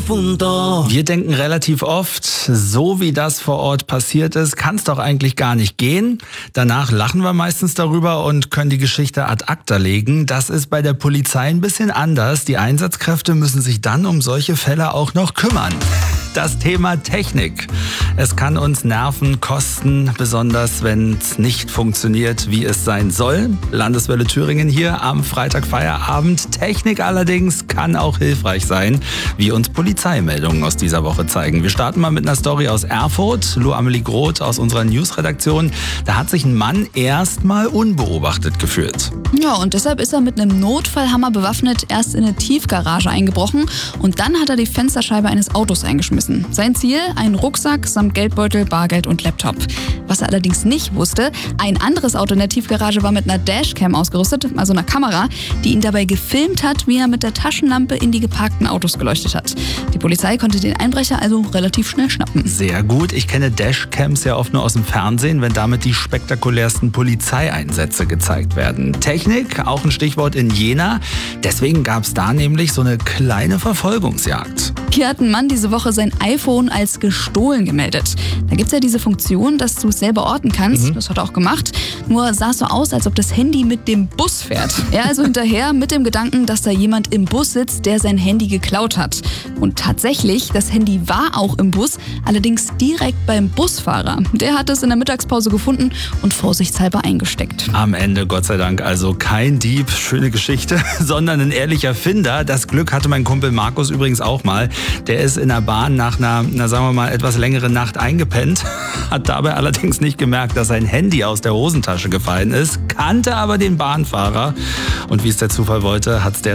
difunto. Wir denken relativ oft, so wie das vor Ort passiert ist, kann es doch eigentlich gar nicht gehen. Danach lachen wir meistens darüber und können die Geschichte ad acta legen. Das ist bei der Polizei ein bisschen anders. Die Einsatzkräfte müssen sich dann um solche Fälle auch noch kümmern. Das Thema Technik. Es kann uns Nerven kosten, besonders wenn es nicht funktioniert, wie es sein soll. Landeswelle Thüringen hier am Freitagfeierabend. Technik allerdings kann auch hilfreich sein, wie uns Polizeimeldungen aus dieser Woche zeigen. Wir starten mal mit einer Story aus Erfurt. Lou Amelie Groth aus unserer Newsredaktion. Da hat sich ein Mann erstmal unbeobachtet gefühlt. Ja, und deshalb ist er mit einem Notfallhammer bewaffnet erst in eine Tiefgarage eingebrochen und dann hat er die Fensterscheibe eines Autos eingeschmissen. Sein Ziel? Ein Rucksack samt Geldbeutel, Bargeld und Laptop. Was er allerdings nicht wusste, ein anderes Auto in der Tiefgarage war mit einer Dashcam ausgerüstet, also einer Kamera, die ihn dabei gefilmt hat, wie er mit der Taschenlampe in die geparkten Autos geleuchtet hat. Die Polizei konnte den Einbrecher also relativ schnell schnappen. Sehr gut. Ich kenne Dashcams ja oft nur aus dem Fernsehen, wenn damit die spektakulärsten Polizeieinsätze gezeigt werden. Technik, auch ein Stichwort in Jena. Deswegen gab es da nämlich so eine kleine Verfolgungsjagd. Hier hat ein Mann diese Woche sein iPhone als gestohlen gemeldet. Da gibt es ja diese Funktion, dass du es selber orten kannst. Das hat er auch gemacht. Nur sah es so aus, als ob das Handy mit dem Bus fährt. Er also hinterher mit dem Gedanken, dass da jemand im Bus sitzt, der sein Handy geklaut hat. Und tatsächlich, das Handy war auch im Bus, allerdings direkt beim Busfahrer. Der hat es in der Mittagspause gefunden und vorsichtshalber eingesteckt. Am Ende, Gott sei Dank, also kein Dieb, schöne Geschichte, sondern ein ehrlicher Finder. Das Glück hatte mein Kumpel Markus übrigens auch mal. Der ist in der Bahn nach einer, sagen wir mal, etwas längeren Nacht eingepennt, hat dabei allerdings nicht gemerkt, dass sein Handy aus der Hosentasche gefallen ist, kannte aber den Bahnfahrer und wie es der Zufall wollte, hat es der